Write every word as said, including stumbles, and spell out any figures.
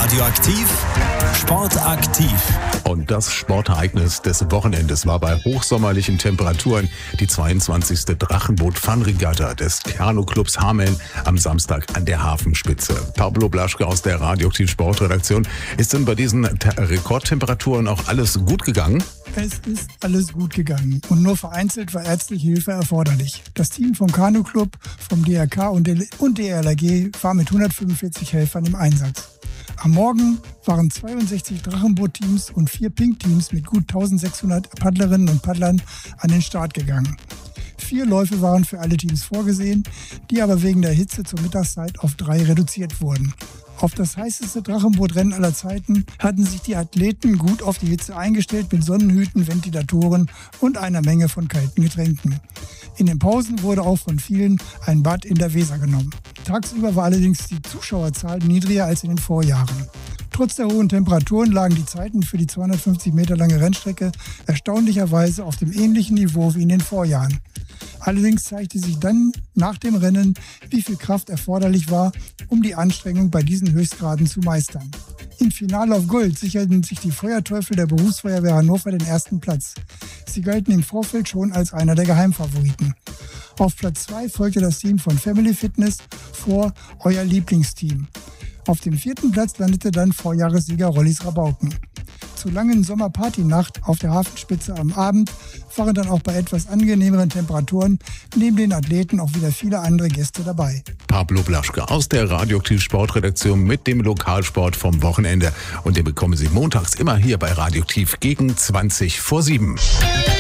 Radioaktiv, sportaktiv. Und das Sportereignis des Wochenendes war bei hochsommerlichen Temperaturen die zweiundzwanzigste Drachenboot-Fun-Regatta des Kanuclubs Hameln am Samstag an der Hafenspitze. Pablo Blaschke aus der Radioaktiv Sportredaktion. Ist denn bei diesen Rekordtemperaturen auch alles gut gegangen? Es ist alles gut gegangen und nur vereinzelt war ärztliche Hilfe erforderlich. Das Team vom Kanuclub, vom D R K und der L R G war mit hundertfünfundvierzig Helfern im Einsatz. Am Morgen waren zweiundsechzig Drachenboot-Teams und vier Pink-Teams mit gut eintausendsechshundert Paddlerinnen und Paddlern an den Start gegangen. Vier Läufe waren für alle Teams vorgesehen, die aber wegen der Hitze zur Mittagszeit auf drei reduziert wurden. Auf das heißeste Drachenbootrennen aller Zeiten hatten sich die Athleten gut auf die Hitze eingestellt mit Sonnenhüten, Ventilatoren und einer Menge von kalten Getränken. In den Pausen wurde auch von vielen ein Bad in der Weser genommen. Tagsüber war allerdings die Zuschauerzahl niedriger als in den Vorjahren. Trotz der hohen Temperaturen lagen die Zeiten für die zweihundertfünfzig Meter lange Rennstrecke erstaunlicherweise auf dem ähnlichen Niveau wie in den Vorjahren. Allerdings zeigte sich dann nach dem Rennen, wie viel Kraft erforderlich war, um die Anstrengung bei diesen Höchstgraden zu meistern. Im Finale auf Gold sicherten sich die Feuerteufel der Berufsfeuerwehr Hannover den ersten Platz. Sie galten im Vorfeld schon als einer der Geheimfavoriten. Auf Platz zwei folgte das Team von Family Fitness vor Euer Lieblingsteam. Auf dem vierten Platz landete dann Vorjahressieger Rollis Rabauken. Zur langen Sommerpartynacht auf der Hafenspitze am Abend waren dann auch bei etwas angenehmeren Temperaturen neben den Athleten auch wieder viele andere Gäste dabei. Pablo Blaschke aus der Radioaktiv Sportredaktion mit dem Lokalsport vom Wochenende. Und den bekommen Sie montags immer hier bei Radioaktiv gegen zwanzig vor sieben.